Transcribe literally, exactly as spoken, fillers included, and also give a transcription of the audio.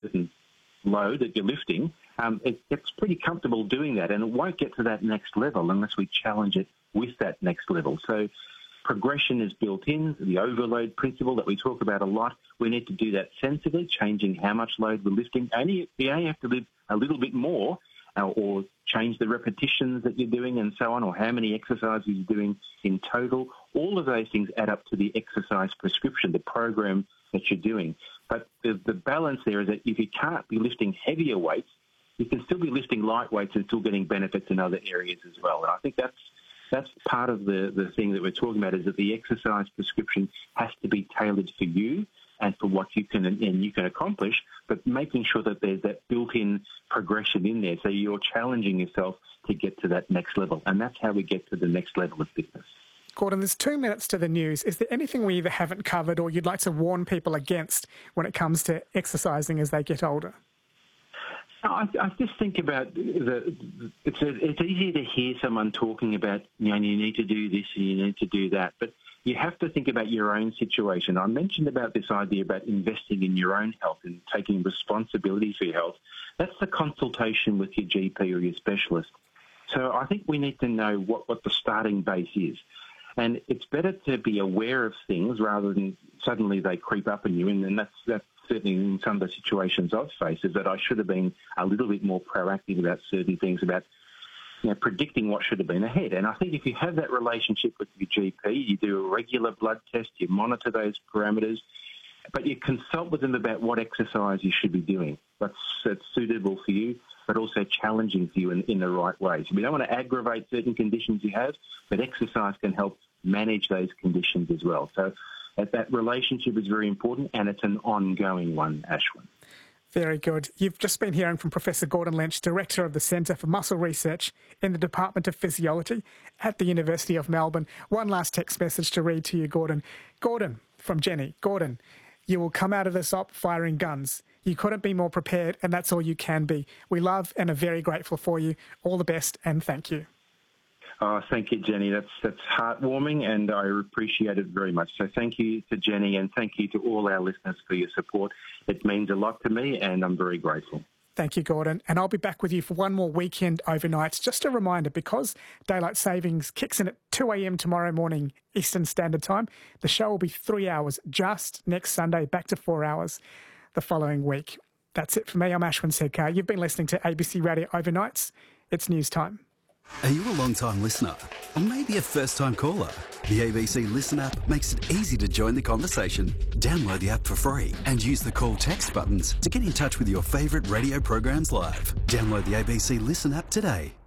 certain load that you're lifting, um, it, it's pretty comfortable doing that, and it won't get to that next level unless we challenge it with that next level. So progression is built in, the overload principle that we talk about a lot. We need to do that sensibly, changing how much load we're lifting. Only you only have to lift a little bit more, uh, or change the repetitions that you're doing and so on, or how many exercises you're doing in total. All of those things add up to the exercise prescription, the program that you're doing. But the, the balance there is that if you can't be lifting heavier weights, you can still be lifting light weights and still getting benefits in other areas as well. And I think that's that's part of the, the thing that we're talking about, is that the exercise prescription has to be tailored for you and for what you can and you can accomplish, but making sure that there's that built-in progression in there, so you're challenging yourself to get to that next level. And that's how we get to the next level of fitness. Gordon, there's two minutes to the news. Is there anything we either haven't covered or you'd like to warn people against when it comes to exercising as they get older? I, I just think about the. It's a, it's easy to hear someone talking about, you know, you need to do this and you need to do that, but you have to think about your own situation. I mentioned about this idea about investing in your own health and taking responsibility for your health. That's the consultation with your G P or your specialist. So I think we need to know what, what the starting base is. And it's better to be aware of things rather than suddenly they creep up on you. And, and that's, that's certainly in some of the situations I've faced, is that I should have been a little bit more proactive about certain things, about, you know, predicting what should have been ahead. And I think if you have that relationship with your G P, you do a regular blood test, you monitor those parameters, but you consult with them about what exercise you should be doing, that's, that's suitable for you, but also challenging for you in, in the right way. So we don't want to aggravate certain conditions you have, but exercise can help manage those conditions as well. So that, that relationship is very important, and it's an ongoing one, Ashwin. Very good. You've just been hearing from Professor Gordon Lynch, Director of the Centre for Muscle Research in the Department of Physiology at the University of Melbourne. One last text message to read to you, Gordon. Gordon, from Jenny. Gordon, you will come out of this op firing guns. You couldn't be more prepared, and that's all you can be. We love and are very grateful for you. All the best, and thank you. Oh, thank you, Jenny. That's that's heartwarming, and I appreciate it very much. So thank you to Jenny, and thank you to all our listeners for your support. It means a lot to me, and I'm very grateful. Thank you, Gordon. And I'll be back with you for one more weekend overnights. Just a reminder, because Daylight Savings kicks in at two a.m. tomorrow morning Eastern Standard Time, the show will be three hours just next Sunday, back to four hours the following week. That's it for me. I'm Ashwin Sedkar. You've been listening to A B C Radio Overnights. It's news time. Are you a long-time listener? Or maybe a first-time caller? The A B C Listen app makes it easy to join the conversation. Download the app for free and use the call text buttons to get in touch with your favourite radio programs live. Download the A B C Listen app today.